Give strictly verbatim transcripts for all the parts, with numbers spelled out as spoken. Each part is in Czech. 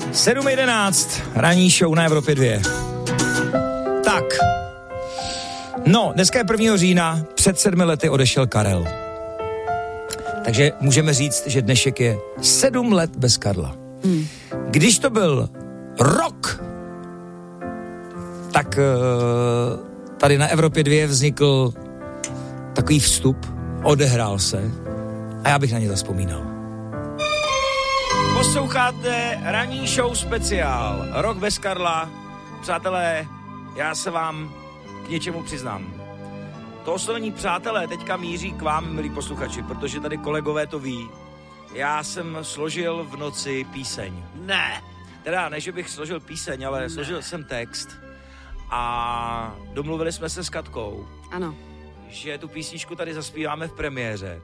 sedm jedenáct, ranní show na Evropě dva. Tak. No, dneska je prvního října, před sedmi lety odešel Karel. Takže můžeme říct, že dnešek je sedm let bez Karla. Hmm. Když to byl rok, tak tady na Evropě dva vznikl takový vstup, odehrál se a já bych na ně zavzpomínal. Posloucháte ranní show speciál, rok bez Karla. Přátelé, já se vám k něčemu přiznám. To oslovení přátelé teďka míří k vám, milí posluchači, protože tady kolegové to ví. Já jsem složil v noci píseň. Ne. Teda ne, že bych složil píseň, ale ne. Složil jsem text. A domluvili jsme se s Katkou. Ano. Že tu písničku tady zaspíváme v premiéře.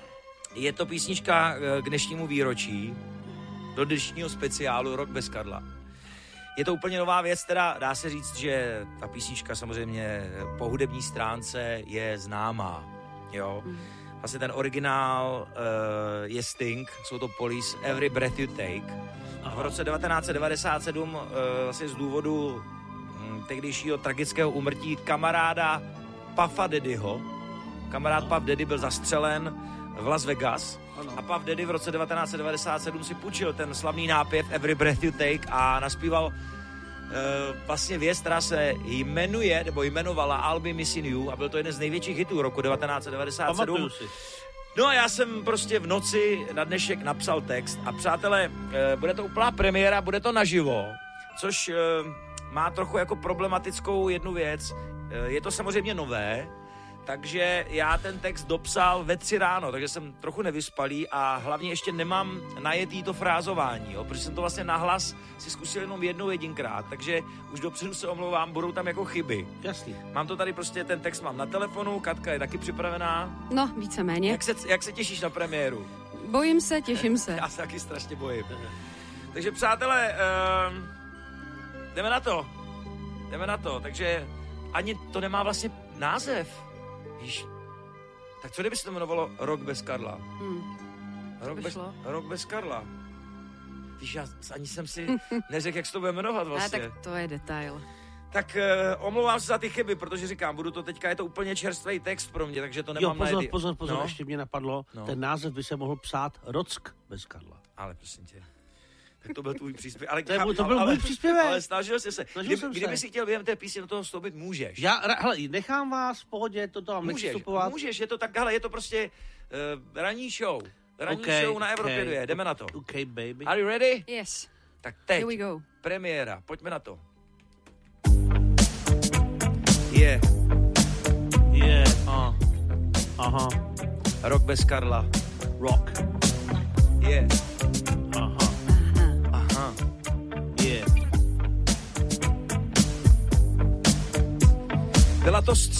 Je to písnička k dnešnímu výročí, do dnešního speciálu Rok bez Karla. Je to úplně nová věc, teda dá se říct, že ta písnička samozřejmě po hudební stránce je známá, jo. Mm. Vlastně ten originál uh, je Sting, jsou to Police, Every Breath You Take. Aha. V roce devatenáct set devadesát sedm uh, vlastně z důvodu hm, tehdejšího tragického úmrtí kamaráda Puffa Daddyho. Kamarád Puff Daddy byl zastřelen v Las Vegas. Ano. A Puff Daddy v roce devatenáct set devadesát sedm si půjčil ten slavný nápěv Every Breath You Take a naspíval uh, vlastně věc, která se jmenuje, nebo jmenovala I'll Be Missing You a byl to jeden z největších hitů roku devatenáct set devadesát sedm. No a já jsem prostě v noci na dnešek napsal text a přátelé, uh, bude to úplná premiéra, bude to naživo, což uh, má trochu jako problematickou jednu věc. Uh, je to samozřejmě nové, takže já ten text dopsal ve tři ráno, takže jsem trochu nevyspalý a hlavně ještě nemám najetý to frázování, jo, protože jsem to vlastně nahlas si zkusil jenom jednou jedinkrát, takže už dopředu se omlouvám, budou tam jako chyby. Jasný. Mám to tady prostě, ten text mám na telefonu, Katka je taky připravená. No, víceméně. Jak se, jak se těšíš na premiéru? Bojím se, těším se. Já se taky strašně bojím. Takže přátelé, uh, jdeme na to. Jdeme na to, takže ani to nemá vlastně název. Víš, tak co kdyby se to jmenovalo Rok bez Karla? Hmm. Rok, bez, rok bez Karla. Víš, já ani jsem si neřekl, jak se to bude jmenovat vlastně. Ne, tak to je detail. Tak uh, omlouvám se za ty chyby, protože říkám, budu to teďka, je to úplně čerstvý text pro mě, takže to nemám jo, pozor, najedy. pozor, pozor, no? ještě mě napadlo, no. Ten název by se mohl psát Rock bez Karla. Ale prosím tě. Tak to byl tvůj příspěvek. Ale, to, je, to byl ale, můj příspěvek. Ale snažil jsi se. Snažil Kdyby, kdyby si chtěl během té písně do toho vstoupit, můžeš. Já, hele, nechám vás v pohodě, to tam nechci vstupovat. Můžeš, je to tak, hele, je to prostě uh, ranní show. Ranní okay, show na Evropě okay. dva, jdeme na to. Okay, baby. Are you ready? Yes. Tak teď, here we go. Premiéra, pojďme na to. Yeah. Yeah, uh. Aha. Rok bez Karla. Rock. Yeah. Aha. Aha. Yeah. Byla to